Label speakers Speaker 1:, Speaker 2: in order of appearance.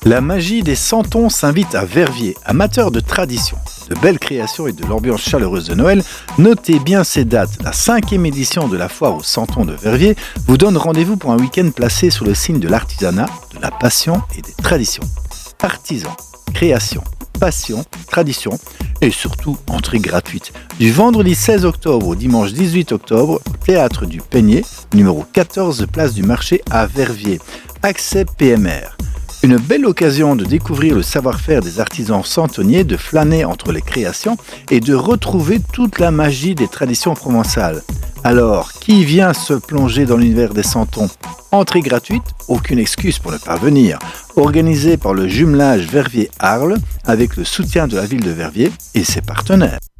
Speaker 1: La magie des santons s'invite à Verviers, amateurs de tradition, de belles créations et de l'ambiance chaleureuse de Noël. Notez bien ces dates. La 5e édition de la foire aux santons de Verviers vous donne rendez-vous pour un week-end placé sous le signe de l'artisanat, de la passion et des traditions. Artisans, création, passion, tradition et surtout entrée gratuite. Du vendredi 16 octobre au dimanche 18 octobre, au Théâtre du Peigné, numéro 14 place du Marché à Verviers. Accès PMR. Une belle occasion de découvrir le savoir-faire des artisans santonniers, de flâner entre les créations et de retrouver toute la magie des traditions provençales. Alors, qui vient se plonger dans l'univers des santons ? Entrée gratuite, aucune excuse pour ne pas venir. Organisé par le jumelage Verviers-Arles avec le soutien de la ville de Verviers et ses partenaires.